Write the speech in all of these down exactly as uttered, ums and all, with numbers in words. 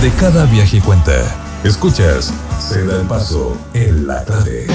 donde cada viaje cuenta. Escuchas Se da el paso en la clave.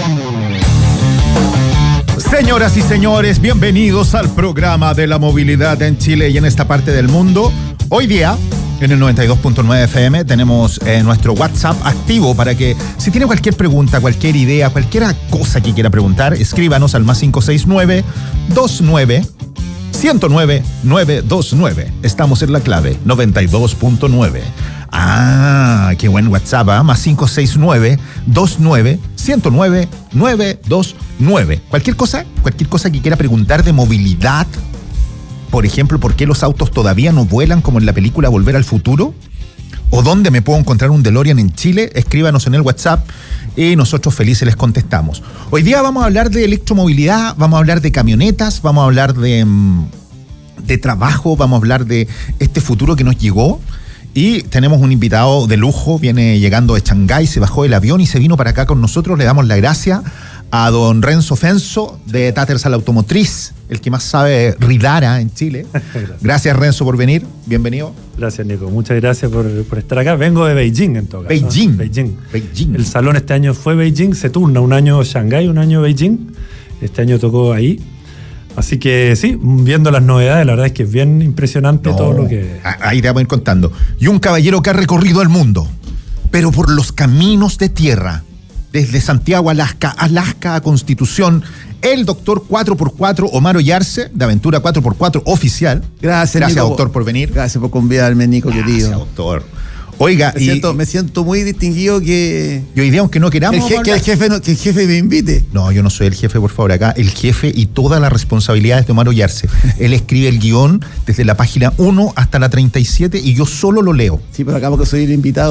Señoras y señores, bienvenidos al programa de la movilidad en Chile y en esta parte del mundo. Hoy día, en el noventa y dos punto nueve F M, tenemos eh, nuestro WhatsApp activo para que, si tiene cualquier pregunta, cualquier idea, cualquier cosa que quiera preguntar, escríbanos al más cinco seis nueve, dos nueve, uno cero nueve, nueve dos nueve. Estamos en la clave, noventa y dos punto nueve. Ah, qué buen WhatsApp, ¿eh? Más cinco seis nueve, dos nueve, uno cero nueve, nueve dos nueve. Cualquier cosa, cualquier cosa que quiera preguntar de movilidad. Por ejemplo, ¿por qué los autos todavía no vuelan como en la película Volver al Futuro? ¿O dónde me puedo encontrar un DeLorean en Chile? Escríbanos en el WhatsApp y nosotros felices les contestamos. Hoy día vamos a hablar de electromovilidad, vamos a hablar de camionetas, vamos a hablar de, de trabajo, vamos a hablar de este futuro que nos llegó. Y tenemos un invitado de lujo, viene llegando de Shanghái, se bajó del avión y se vino para acá con nosotros. Le damos la gracia a don Renzo Fenzo de Tattersall Automotriz, el que más sabe Ridara en Chile. Gracias. Gracias, Renzo, por venir. Bienvenido. Gracias, Nico. Muchas gracias por, por estar acá. Vengo de Beijing, en todo caso. Beijing. Beijing. Beijing. El salón este año fue Beijing, se turna un año Shanghái, un año Beijing. Este año tocó ahí. Así que sí, viendo las novedades, la verdad es que es bien impresionante no, todo lo que... Ahí te vamos a ir contando. Y un caballero que ha recorrido el mundo, pero por los caminos de tierra, desde Santiago, Alaska, Alaska a Constitución, el doctor cuatro por cuatro, Omar Ollarse, de Aventura cuatro por cuatro Oficial. Gracias, Gracias, Nico, doctor, por venir. Gracias por convidarme, Nico, Gracias, querido. Gracias, doctor. Oiga, me, y, siento, me siento muy distinguido que... Y hoy día, aunque no queramos... El je, que, el jefe no, que el jefe me invite. No, yo no soy el jefe, por favor. Acá el jefe y todas las responsabilidades de Omar Ollarse. Él escribe el guión desde la página uno hasta la treinta y siete y yo solo lo leo. Sí, pero acá porque soy el invitado.